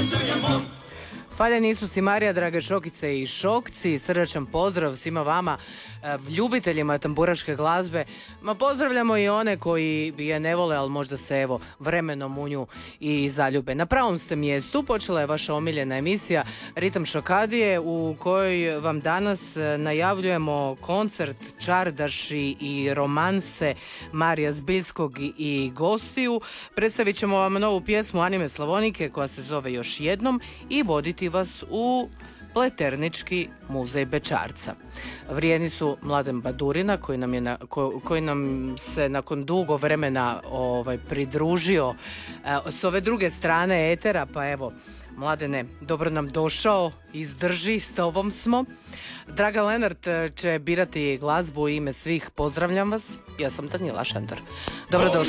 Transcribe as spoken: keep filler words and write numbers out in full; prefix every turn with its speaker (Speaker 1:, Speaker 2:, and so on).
Speaker 1: Faljeni Isus i Marija, drage šokice i šokci, srdačan pozdrav svima vama, ljubiteljima tamburaške glazbe. Ma pozdravljamo i one koji je ne vole, ali možda se evo vremenom u nju i zaljube. Na pravom ste mjestu, počela je vaša omiljena emisija Ritam Šokadije, u kojoj vam danas najavljujemo koncert Čardaši i romanse Marija Zbiljskog i gostiju. Predstavit ćemo vam novu pjesmu Anime Slavonike koja se zove Još jednom i voditi vas u Pleternički muzej Bećarca. Vrijedni su Mladen Badurina koji nam, je na, ko, koji nam se nakon dugo vremena ovaj, pridružio eh, s ove druge strane etera, pa evo Mladene, dobro nam došao, izdrži, s tobom smo. Draga Lenart će birati glazbu u ime svih, pozdravljam vas, ja sam Danila Šandor. Dobrodošli.